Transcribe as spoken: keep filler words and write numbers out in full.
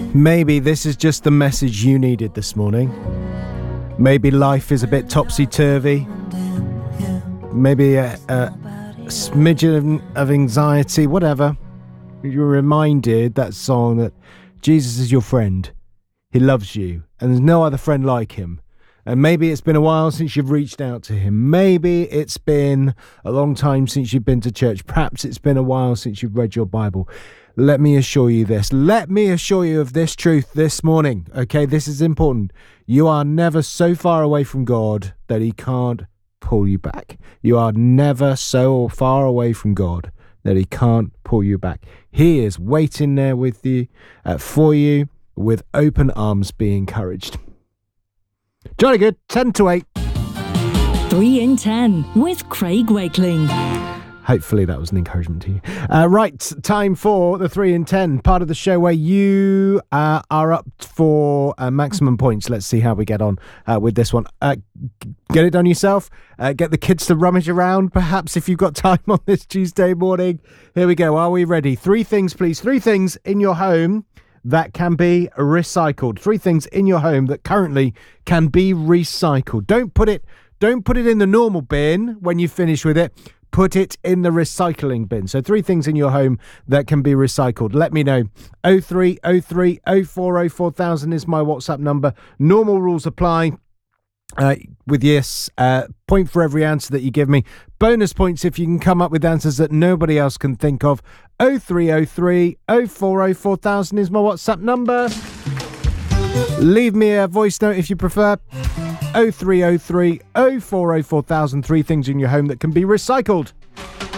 Maybe this is just the message you needed this morning. Maybe life is a bit topsy-turvy. Maybe a, a smidgen of anxiety, whatever. You're reminded, that song, that Jesus is your friend. He loves you, and there's no other friend like him. And maybe it's been a while since you've reached out to him. Maybe it's been a long time since you've been to church. Perhaps it's been a while since you've read your Bible. Let me assure you this. Let me assure you of this truth this morning. Okay, this is important. You are never so far away from God that he can't pull you back. You are never so far away from God that he can't pull you back. He is waiting there with you, uh, for you, with open arms. Be encouraged. Jolly good. ten to eight. three in ten with Craig Wakeling. Hopefully that was an encouragement to you. Uh, right, time for the three in ten, part of the show where you uh, are up for uh, maximum points. Let's see how we get on uh, with this one. Uh, get it done yourself. Uh, get the kids to rummage around, perhaps, if you've got time on this Tuesday morning. Here we go. Are we ready? Three things, please. Three things in your home that can be recycled. Three things in your home that currently can be recycled. Don't put it, don't put it in the normal bin when you finish with it. Put it in the recycling bin. So three things in your home that can be recycled. Let me know. oh three oh three oh four oh four thousand is my WhatsApp number. Normal rules apply. Uh, with yes, uh, point for every answer that you give me. Bonus points if you can come up with answers that nobody else can think of. oh three oh three oh four oh four thousand is my WhatsApp number. Leave me a voice note if you prefer. oh three oh three oh four oh four thousand. Three things in your home that can be recycled.